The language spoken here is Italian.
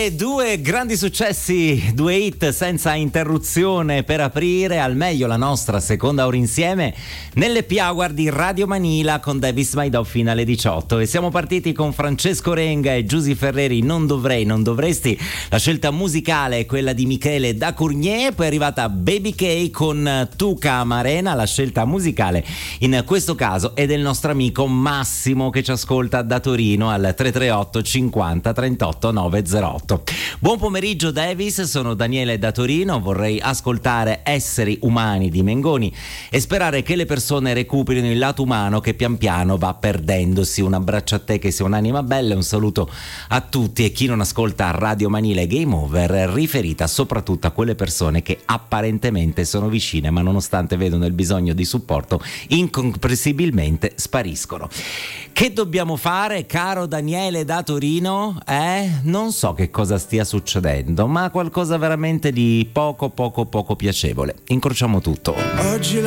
E due grandi successi, due hit senza interruzione per aprire al meglio la nostra seconda ora insieme nell'Happy Hour di Radio Manila con Davis My Dog fino alle 18. E siamo partiti con Francesco Renga e Giusy Ferreri, Non dovrei, non dovresti. La scelta musicale è quella di Michele da Cournier, poi è arrivata Baby K con Tu Camarena. La scelta musicale in questo caso è del nostro amico Massimo che ci ascolta da Torino al 338 50 38 908. Buon pomeriggio Davis, sono Daniele da Torino, vorrei ascoltare Esseri umani di Mengoni e sperare che le persone recuperino il lato umano che pian piano va perdendosi. Un abbraccio a te che sei un'anima bella, un saluto a tutti e chi non ascolta Radio Manila e Game Over, riferita soprattutto a quelle persone che apparentemente sono vicine ma nonostante vedono il bisogno di supporto incomprensibilmente spariscono. Che dobbiamo fare, caro Daniele da Torino? Non so che cosa stia succedendo, ma qualcosa veramente di poco piacevole. Incrociamo tutto. Oggi